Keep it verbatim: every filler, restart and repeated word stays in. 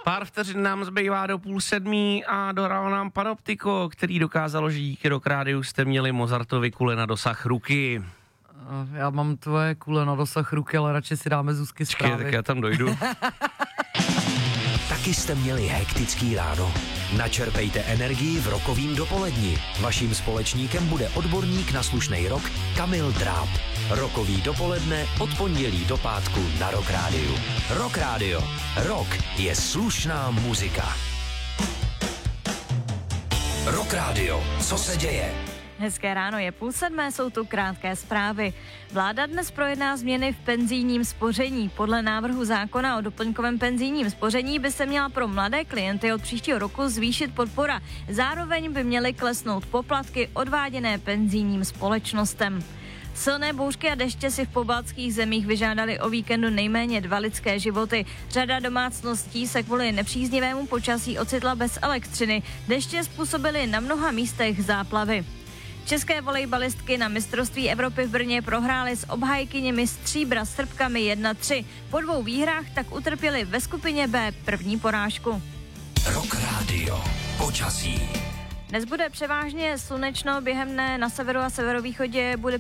Pár vteřin nám zbývá do půl sedmí a dohrál nám Panoptiko, který dokázalo, že díky Rock Rádiu jste měli Mozartovi kule na dosah ruky. Já mám tvoje kule na dosah ruky, ale radši si dáme Zuzky zprávy. Počkej, tak já tam dojdu. Taky jste měli hektický ráno. Načerpejte energii v rokovým dopoledni. Vaším společníkem bude odborník na slušnej rock Kamil Dráb. Rokový dopoledne od pondělí do pátku na Rock Rádiu. Rock Rádio. Rock je slušná muzika. Rock Rádio. Co se děje? Hezké ráno, je půl sedmé, jsou tu krátké zprávy. Vláda dnes projedná změny v penzijním spoření. Podle návrhu zákona o doplňkovém penzijním spoření by se měla pro mladé klienty od příštího roku zvýšit podpora. Zároveň by měly klesnout poplatky odváděné penzijním společnostem. Silné bouřky a deště si v pobaltských zemích vyžádali o víkendu nejméně dva lidské životy. Řada domácností se kvůli nepříznivému počasí ocitla bez elektřiny. Deště způsobily na mnoha místech záplavy. České volejbalistky na mistrovství Evropy v Brně prohrály s obhájkyněmi stříbra Srbkami jedna tři. Po dvou výhrách tak utrpěli ve skupině B první porážku. Rock Radio. Počasí. Dnes bude převážně slunečno, během dne na severu a severovýchodě bude